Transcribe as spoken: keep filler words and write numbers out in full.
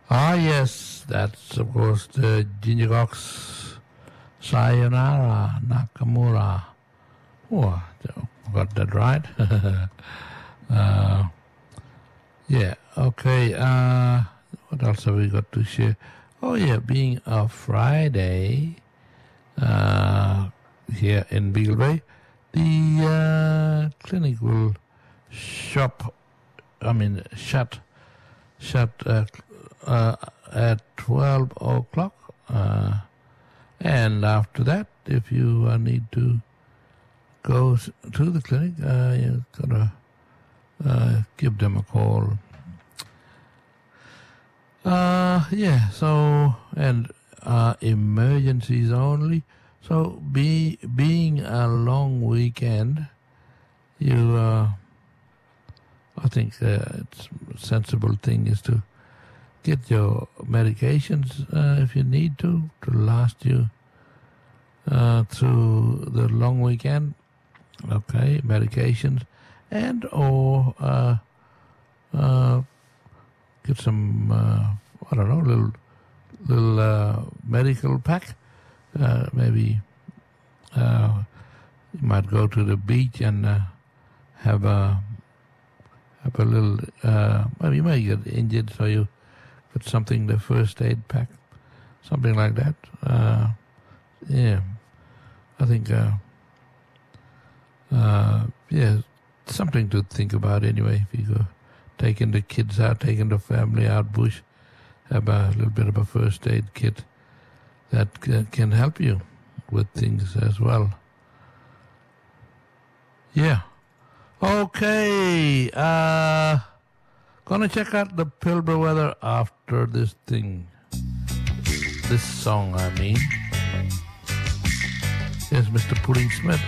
Ah, yes, that's of course the Ginger Rocks Sayonara Nakamura. Oh, I got that right. uh, yeah, okay. Uh, what else have we got to share? Oh, yeah, being a Friday uh, here in Beagle Bay, the uh, clinic will shop, I mean, shut, shut uh, uh, at twelve o'clock. Uh, and after that, if you uh, need to go s- to the clinic, uh, you gotta uh, give them a call. Uh, yeah, so, and uh, emergencies only. So, be, being a long weekend, you, uh, I think uh, it's a sensible thing is to get your medications uh, if you need to, to last you uh, through the long weekend. Okay, medications, and or uh, uh, get some, uh, I don't know, little little uh, medical pack. Uh, maybe uh, you might go to the beach and uh, have a have a little. Uh, well, you may get injured, so you get something, the first aid pack, something like that. Uh, yeah, I think. Uh, uh, yeah, something to think about anyway. If you go taking the kids out, taking the family out bush, have a little bit of a first aid kit that c- can help you with things as well. Yeah. Okay. Uh, gonna check out the Pilbara weather after this thing. This song, I mean. Yes, Mister Pudding Smith.